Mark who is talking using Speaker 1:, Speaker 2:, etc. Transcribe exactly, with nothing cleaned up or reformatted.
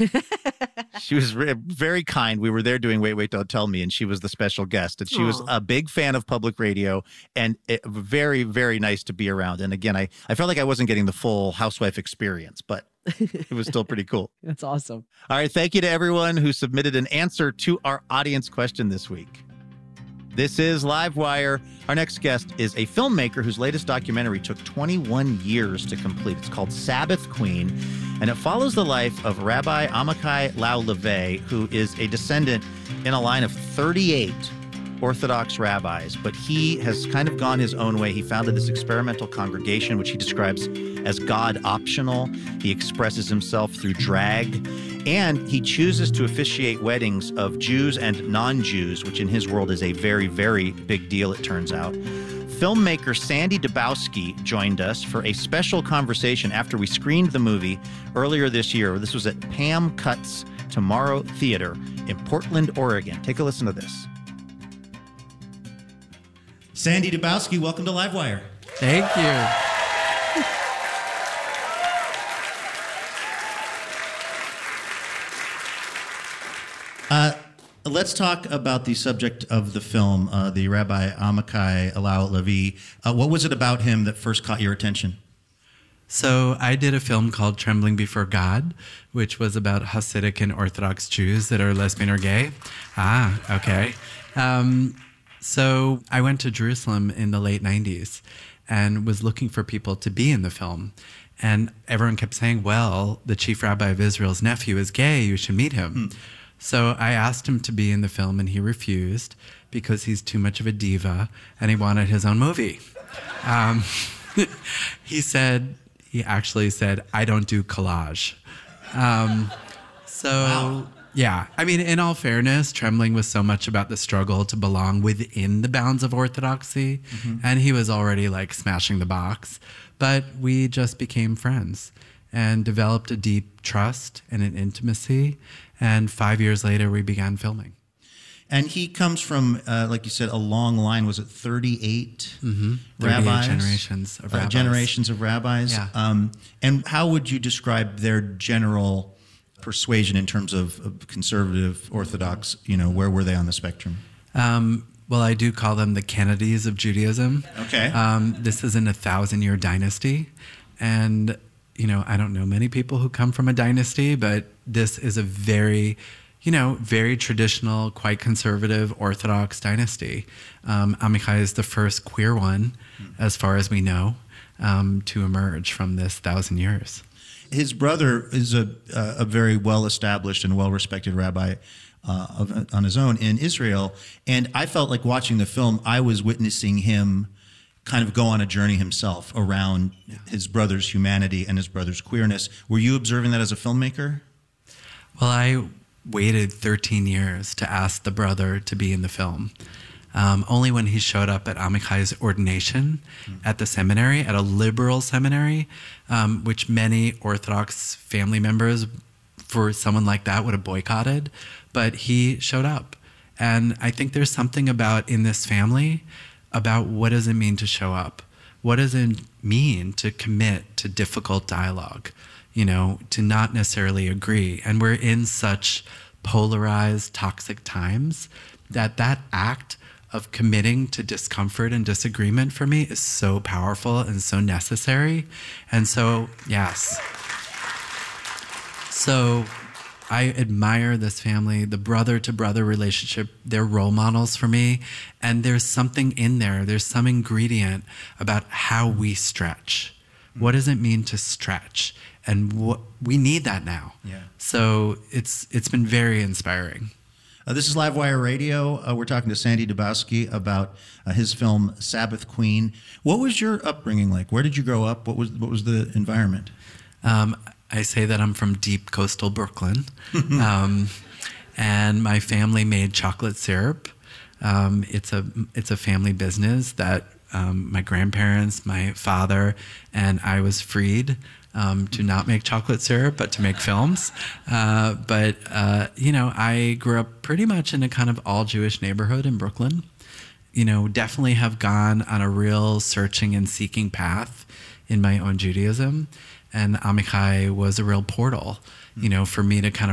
Speaker 1: She was re- very kind. We were there doing Wait, Wait, Don't Tell Me, and she was the special guest. And she Aww. was a big fan of public radio and it, very, very nice to be around. And again, I, I felt like I wasn't getting the full housewife experience, but it was still pretty cool.
Speaker 2: That's awesome.
Speaker 1: All right. Thank you to everyone who submitted an answer to our audience question this week. This is Livewire. Our next guest is a filmmaker whose latest documentary took twenty-one years to complete. It's called Sabbath Queen, and it follows the life of Rabbi Amichai Lau-Lavie, who is a descendant in a line of thirty-eight Orthodox rabbis, but he has kind of gone his own way. He founded this experimental congregation, which he describes as God optional. He expresses himself through drag, and he chooses to officiate weddings of Jews and non-Jews, which in his world is a very, very big deal, it turns out. Filmmaker Sandy Dabowski joined us for a special conversation after we screened the movie earlier this year. This was at Pam Cutts Tomorrow Theater in Portland, Oregon. Take a listen to this. Sandy Dabowski, welcome to Livewire.
Speaker 3: Thank you.
Speaker 1: Uh, let's talk about the subject of the film, uh, the Rabbi Amichai Lau-Lavie. Uh, what was it about him that first caught your attention?
Speaker 3: So I did a film called Trembling Before God, which was about Hasidic and Orthodox Jews that are lesbian or gay. Ah, okay. Um, so I went to Jerusalem in the late nineties and was looking for people to be in the film. And everyone kept saying, well, the chief rabbi of Israel's nephew is gay. You should meet him. Hmm. So I asked him to be in the film, and he refused because he's too much of a diva, and he wanted his own movie. Um, he said, he actually said, I don't do collage. Um, so, wow. Yeah. I mean, in all fairness, Trembling was so much about the struggle to belong within the bounds of orthodoxy, mm-hmm. and he was already, like, smashing the box. But we just became friends and developed a deep trust and an intimacy. And five years later, we began filming. And he comes from, uh, like you said, a long line. Was it thirty-eight mm-hmm.
Speaker 1: rabbis?
Speaker 3: thirty-eight generations of rabbis.
Speaker 1: Uh, generations of rabbis.
Speaker 3: Yeah.
Speaker 1: Um, and how would you describe their general persuasion in terms of, of conservative, Orthodox? You know, where were they on the spectrum?
Speaker 3: Um, well, I do call them the Kennedys of Judaism.
Speaker 1: Okay.
Speaker 3: Um, this isn't a thousand-year dynasty. And, you know, I don't know many people who come from a dynasty, but this is a very, you know, very traditional, quite conservative, Orthodox dynasty. Um, Amichai is the first queer one, as far as we know, um, to emerge from this thousand years. His brother is a, a very well-established and well-respected rabbi uh, of, on his own in Israel, and I felt like watching the film, I was witnessing him kind of go on a journey himself around yeah. his brother's humanity and his brother's queerness. Were you observing that as a filmmaker? Well, I waited thirteen years to ask the brother to be in the film. Um, only when he showed up at Amichai's ordination mm-hmm. at the seminary, at a liberal seminary, um, which many Orthodox family members, for someone like that, would have boycotted. But he showed up. And I think there's something about in this family about what does it mean to show up? What does it mean to commit to difficult dialogue? You know, to not necessarily agree. And we're in such polarized, toxic times that that act of committing to discomfort and disagreement for me is so powerful and so necessary. And so, yes. So I admire this family, the brother-to-brother relationship. They're role models for me. And there's something in there. There's some ingredient about how we stretch. What does it mean to stretch? And what, we need that now. Yeah. So it's it's been very inspiring. Uh, this is Livewire Radio. Uh, we're talking to Sandy Dabowski about uh, his film Sabbath Queen. What was your upbringing like? Where did you grow up? What was what was the environment? Um, I say that I'm from deep coastal Brooklyn, um, and my family made chocolate syrup. Um, it's a it's a family business that um, my grandparents, my father, and I was freed Um, to not make chocolate syrup, but to make films. Uh, but, uh, you know, I grew up pretty much in a kind of all-Jewish neighborhood in Brooklyn. You know, definitely have gone on a real searching and seeking path in my own Judaism. And Amichai was a real portal, you know, for me to kind of